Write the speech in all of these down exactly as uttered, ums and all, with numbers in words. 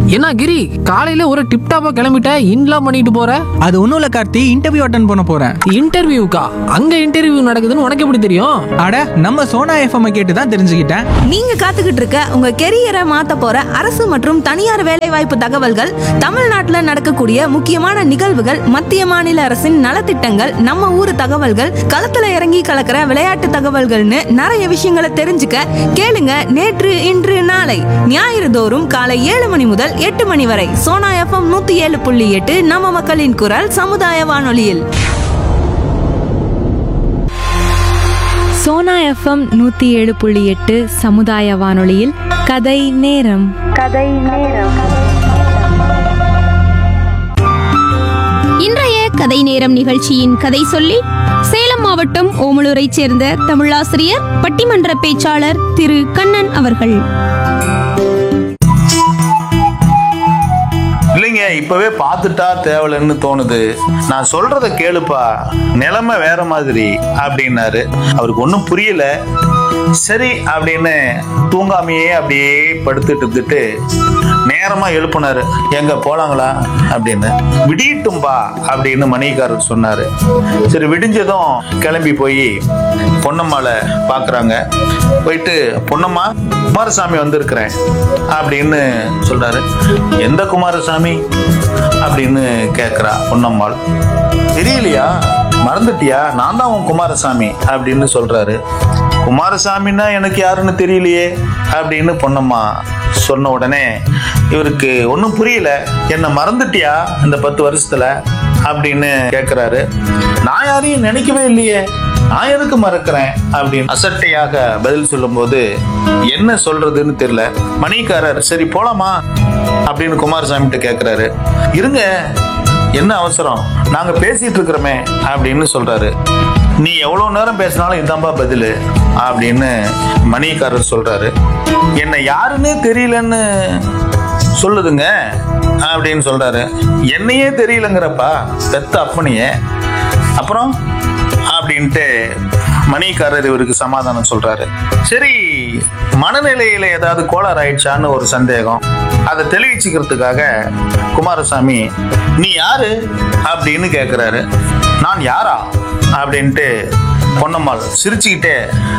என்ன கிரி, காலையில ஒரு டிப் டாப்பா கிளம்பிட்ட, இன்லாம் பண்ணிட்டு போற? அது ஒன்றும் இல்லை கார்த்தி, இன்டர்வியூ அட்டன் பண்ண போகிறேன். இன்டர்வியூக்கா? அங்க இன்டர்வியூ நடக்குதுன்னு உனக்கு எப்படி தெரியும்? அட, நம்ம சோனா எஃப்எம் கேட்டு தான் தெரிஞ்சுக்கிட்டேன். நீங்க காத்துக்கிட்டு இருக்க உங்க கெரியரை மாத்த போற அரசு மற்றும் தனியார் வேலைவாய்ப்பு தகவல்கள், தமிழ்நாட்டுல நடக்கக்கூடிய முக்கியமான நிகழ்வுகள், மத்திய மாநில அரசின் நலத்திட்டங்கள், நம்ம ஊர் தகவல்கள், களத்துல இறங்கி கலக்கிற விளையாட்டு தகவல்கள்னு நிறைய விஷயங்களை தெரிஞ்சுக்க கேளுங்க. நேற்று இன்று நாளை ஞாயிறு தோறும் காலை ஏழு மணி முதல் எட்டு மணி வரை சோனா எஃப்எம் நூத்தி ஏழு புள்ளி எட்டு நம்ம மக்களின் குரல் சமுதாய வானொலியில். சோனா எஃப்எம் நூத்தி ஏழு புள்ளி எட்டு சமுதாய வானொலியில் கதை நேரம். கதை நேரம். இன்றைய கதை நேரம் நிகழ்ச்சியின் கதை சொல்லி சேலம் மாவட்டம் ஓமலூரைச் சேர்ந்த தமிழாசிரியர், பட்டிமன்ற பேச்சாளர் திரு கண்ணன் அவர்கள். இல்லைங்க, இப்பவே பார்த்துட்டா தேவலன்னு தோணுது. நான் சொல்றத கேளுப்பா, நிலைமை வேற மாதிரி அப்படின்னாரு. அவருக்கு ஒன்றும் புரியல. சரி அப்படின்னு தூங்காமையே அப்படியே படுத்துட்டு இருந்துட்டு நேரமா எழுப்புனாரு. எங்க போலாங்களா அப்படின்னு. விடியட்டும்பா அப்படின்னு மணிகாரர் சொன்னாரு. சரி, விடிஞ்சதும் கிளம்பி போய் பொன்னம்மாளை பாக்குறாங்க. போயிட்டு, பொன்னம்மா, குமாரசாமி வந்திருக்கிறேன் அப்படின்னு சொல்றாரு. எந்த குமாரசாமி அப்படின்னு கேக்குறா பொன்னம்மாள். தெரியலையா, மறந்துட்டியா, நான் தான் உன் குமாரசாமி அப்படின்னு சொல்றாரு. குமாரசாமின்னா எனக்கு யாருன்னு தெரியலையே அப்படின்னு பொன்னம்மா சொன்ன உடனே இவருக்கு ஒன்றும் புரியல. என்ன மறந்துட்டியா இந்த பத்து வருஷத்துல அப்படின்னு கேட்கிறாரு. நான் யாரையும் நினைக்கவே இல்லையே, நான் எதுக்கு மறக்கிறேன் அப்படின்னு அசட்டையாக பதில் சொல்லும் போது என்ன சொல்றதுன்னு தெரியல. மணிக்காரர், சரி போலாமா அப்படின்னு குமாரசாமி கிட்ட கேட்கிறாரு. இருங்க, என்ன அவசரம், நாங்க பேசிட்டு இருக்கிறோமே அப்படின்னு சொல்றாரு. நீ எவ்வளவு நேரம் பேசினாலும் இதான்பா பதிலு அப்படின்னு மணிக்காரர் சொல்றாரு. என்ன யாருன்னே தெரியலன்னு சொல்லுதுங்க அப்படின்னு சொல்றாரு. என்னையே தெரியலங்கிறப்பா பெத்த அப்பனையே அப்புறம் அப்படின்ட்டு மணிக்காரர் இவருக்கு சமாதானம் சொல்றாரு. சரி, மனநிலையில ஏதாவது கோளாறு ஆயிடுச்சான்னு ஒரு சந்தேகம். அதை தெளிவிச்சுக்கிறதுக்காக குமாரசாமி, நீ யாரு அப்படின்னு கேக்குறாரு. நான் யாரா அப்படின்ட்டு பொன்னம்மாள் சிரிச்சுக்கிட்டே,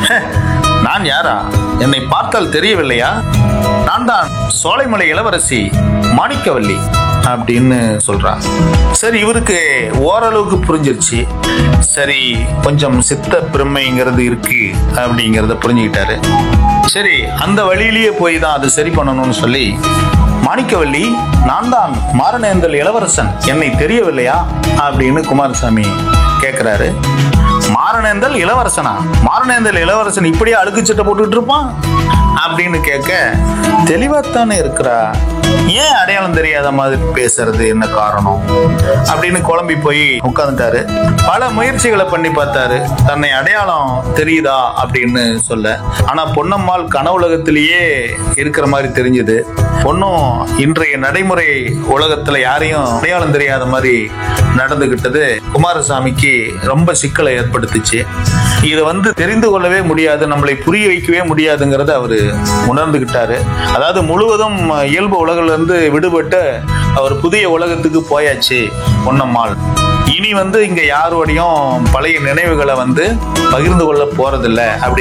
நான் யாரா, என்னை பார்த்தால் தெரியவில்லையா, நான் தான் சோலைமலை இளவரசி மாணிக்கவல்லி அப்படின்னு சொல்றான். சரி, இவருக்கு ஓரளவுக்கு புரிஞ்சிருச்சு. சரி, கொஞ்சம் சித்த பெருமைங்கிறது இருக்கு அப்படிங்கறத புரிஞ்சுக்கிட்டாரு. சரி, அந்த வழியிலேயே போய் தான் அது சரி பண்ணணும்னு சொல்லி, மாணிக்கவல்லி, நான் தான் மாரணேந்தல் இளவரசன், என்னை தெரியவில்லையா அப்படின்னு குமாரசாமி கேக்குறாரு. மாரணேந்தல் இளவரசனா? மாரணேந்தல் இளவரசன் இப்படியே அழுக்கு சட்டை போட்டுட்டு இருப்பான் அப்படின்னு கேட்க, தெளிவாத்தானே இருக்கிறா, ஏன் அடையாளம் தெரியாத மாதிரி பேசுறது, என்ன காரணம் அப்படின்னு குழம்பி போய் உட்கார்ந்துட்டாரு. பல முயற்சிகளை பண்ணி பார்த்தாரு, தன்னை அடையாளம் தெரியுதா அப்படின்னு சொல்ல. ஆனா பொன்னம்மாள் கனவுலகத்திலேயே இருக்கிற மாதிரி தெரிஞ்சது. ஒன்னும் இன்றைய நடைமுறை உலகத்துல யாரையும் அடையாளம் தெரியாத மாதிரி நடந்துகிட்டது குமாரசாமிக்கு ரொம்ப சிக்கலை ஏற்படுத்துச்சு. இதை வந்து தெரிந்து கொள்ளவே முடியாது, நம்மளை புரிய வைக்கவே முடியாதுங்கிறத அவரு உணர்ந்துகிட்டாரு. அதாவது முழுவதும் இயல்பு உலகில இருந்து விடுபட்டு அவர் புதிய உலகத்துக்கு போயாச்சு பொன்னம்மாள். இனி வந்து இங்க யாரோடையும் பழைய நினைவுகளை வந்து பகிர்ந்து கொள்ள போறதில்லை அப்படி